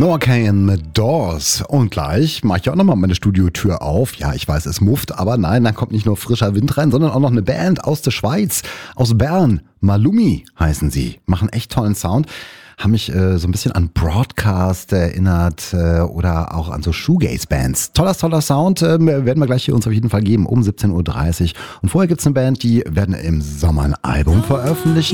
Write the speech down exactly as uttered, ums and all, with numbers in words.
Noah Kahan mit Doors. Und gleich mache ich auch nochmal meine Studiotür auf. Ja, ich weiß, es mufft, aber nein, da kommt nicht nur frischer Wind rein, sondern auch noch eine Band aus der Schweiz, aus Bern. Malumi heißen sie. Machen echt tollen Sound. Haben mich äh, so ein bisschen an Broadcast erinnert äh, oder auch an so Shoegaze-Bands. Toller, toller Sound, äh, werden wir gleich hier uns auf jeden Fall geben um siebzehn Uhr dreißig. Und vorher gibt's eine Band, die werden im Sommer ein Album veröffentlichen.